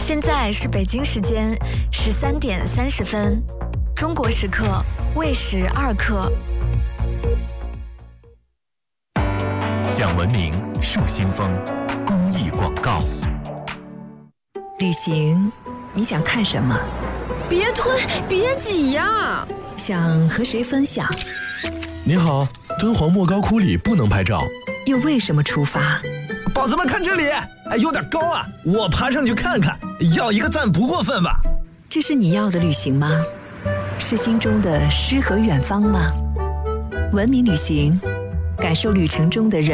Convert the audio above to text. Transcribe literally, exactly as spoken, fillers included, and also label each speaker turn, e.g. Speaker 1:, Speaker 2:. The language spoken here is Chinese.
Speaker 1: 现在是北京时间十三点三十分，中国时刻未时二刻。
Speaker 2: 讲文明树新风，公益广告。
Speaker 3: 旅行，你想看什么？
Speaker 4: 别推，别挤呀！
Speaker 3: 想和谁分享？
Speaker 5: 你好，敦煌莫高窟里不能拍照。
Speaker 3: 又为什么出发？
Speaker 6: 宝子们看这里，哎，有点高啊，我爬上去看看，要一个赞不过分吧？
Speaker 3: 这是你要的旅行吗？是心中的诗和远方吗？文明旅行，感受旅程中的人